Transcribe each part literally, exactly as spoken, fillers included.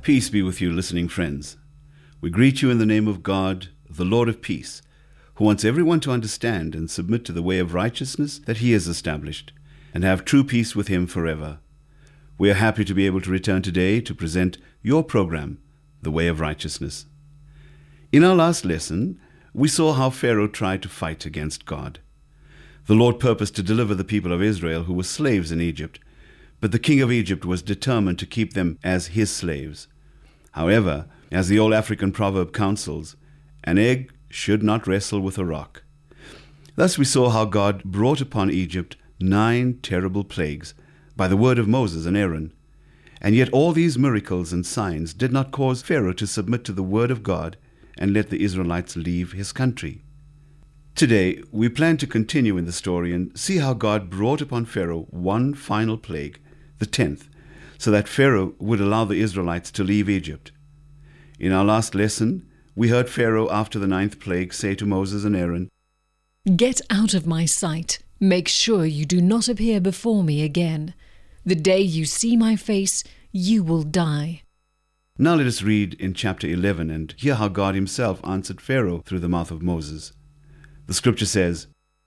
Peace be with you, listening friends. We greet you in the name of God, the Lord of peace, who wants everyone to understand and submit to the way of righteousness that he has established, and have true peace with him forever. We are happy to be able to return today to present your program, The Way of Righteousness. In our last lesson, we saw how Pharaoh tried to fight against God. The Lord purposed to deliver the people of Israel who were slaves in Egypt, but the king of Egypt was determined to keep them as his slaves. However, as the old African proverb counsels, an egg should not wrestle with a rock. Thus we saw how God brought upon Egypt nine terrible plagues by the word of Moses and Aaron. And yet all these miracles and signs did not cause Pharaoh to submit to the word of God and let the Israelites leave his country. Today, we plan to continue in the story and see how God brought upon Pharaoh one final plague, the tenth, so that Pharaoh would allow the Israelites to leave Egypt. In our last lesson, we heard Pharaoh after the ninth plague say to Moses and Aaron, "Get out of my sight. Make sure you do not appear before me again. The day you see my face, you will die." Now let us read in chapter eleven and hear how God himself answered Pharaoh through the mouth of Moses. The scripture says,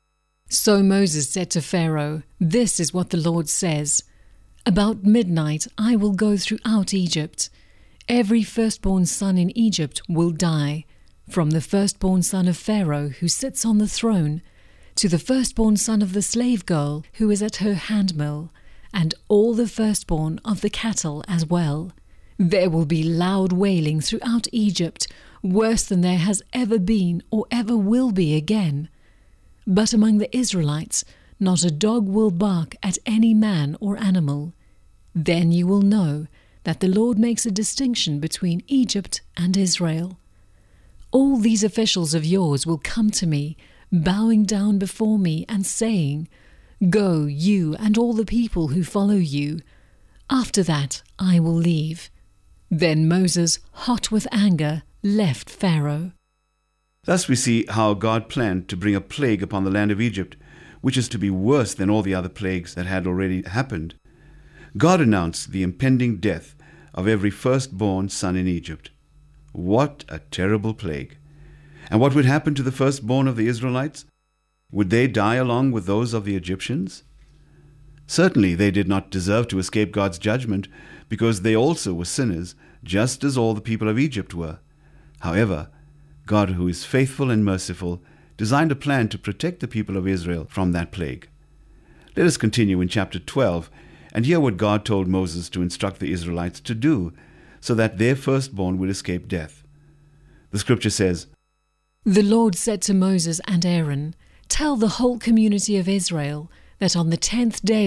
"So Moses said to Pharaoh, 'This is what the Lord says. About midnight I will go throughout Egypt. Every firstborn son in Egypt will die, from the firstborn son of Pharaoh who sits on the throne, to the firstborn son of the slave girl who is at her handmill, and all the firstborn of the cattle as well. There will be loud wailing throughout Egypt, worse than there has ever been or ever will be again. But among the Israelites not a dog will bark at any man or animal. Then you will know that the Lord makes a distinction between Egypt and Israel. All these officials of yours will come to me, bowing down before me and saying, 'Go, you and all the people who follow you.' After that I will leave." Then Moses, hot with anger, left Pharaoh. Thus we see how God planned to bring a plague upon the land of Egypt, which is to be worse than all the other plagues that had already happened. God announced the impending death of every firstborn son in Egypt. What a terrible plague! And what would happen to the firstborn of the Israelites? Would they die along with those of the Egyptians? Certainly they did not deserve to escape God's judgment, because they also were sinners, just as all the people of Egypt were. However, God, who is faithful and merciful, designed a plan to protect the people of Israel from that plague. Let us continue in chapter twelve and hear what God told Moses to instruct the Israelites to do so that their firstborn would escape death. The scripture says, "The Lord said to Moses and Aaron, 'Tell the whole community of Israel that on the tenth day